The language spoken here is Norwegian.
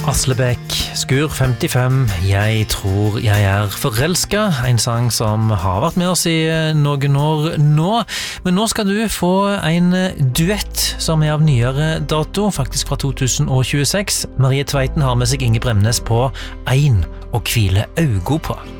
Aslebekk, Skur 55, Jeg tror jeg er forelsket, en sang som har vært med oss i noen år nå. Men nå skal du få en duett som er av nyere dato, faktisk fra 2026. Marie Tveiten har med seg Inge Bremnes på Ein å hvile øynene på.